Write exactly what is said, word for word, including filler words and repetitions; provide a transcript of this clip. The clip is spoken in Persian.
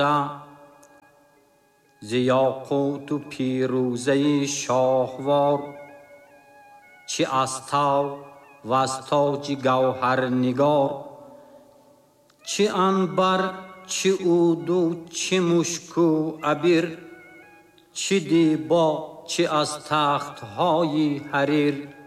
ز یاقوت و پیروزه شاهوار، چه از طاو و از تاج گوهر نگار، چه عنبر چه عود و چه مشک و عبیر، چه دیبا چه از تختهای حریر.